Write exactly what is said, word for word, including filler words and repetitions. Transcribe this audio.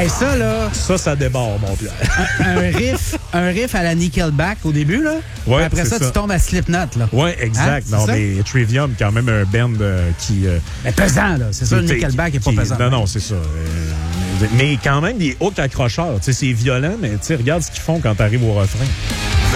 Hey, ça, là... Ça, ça déborde, mon Pierre. un, un riff un riff à la Nickelback au début, là. Ouais, après ça, ça, tu tombes à Slipknot, là. Oui, exact. Hein, non, mais Trivium, quand même un band euh, qui... Euh, mais pesant, là. C'est ça, le Nickelback n'est pas pesant. Non, non, c'est ça. Euh, mais quand même, des hooks accrocheurs. Tu sais, c'est violent, mais tu sais, regarde ce qu'ils font quand tu arrives au refrain.